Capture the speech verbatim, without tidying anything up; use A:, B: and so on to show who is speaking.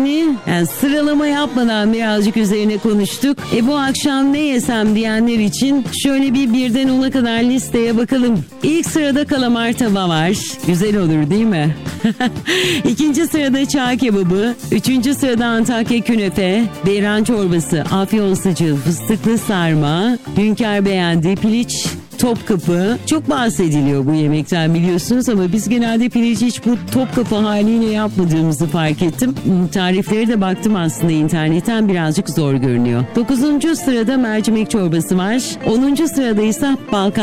A: Yani sıralama yapmadan birazcık üzerine konuştuk. E bu akşam ne yesem diyenler için şöyle bir birden ona kadar listeye bakalım. İlk sırada kalamar tava var. Güzel olur değil mi? İkinci sırada çağ kebabı. Üçüncü sırada Antakya künefe. Beyran çorbası, afyon sıcığı, fıstıklı sarma. Hünkar beğendi, piliç, Topkapı. Çok bahsediliyor bu yemekten biliyorsunuz ama biz genelde pilici hiç bu Topkapı haliyle yapmadığımızı fark ettim. Tarifleri de baktım aslında internetten, birazcık zor görünüyor. Dokuzuncu sırada mercimek çorbası var. Onuncu sırada ise Balkan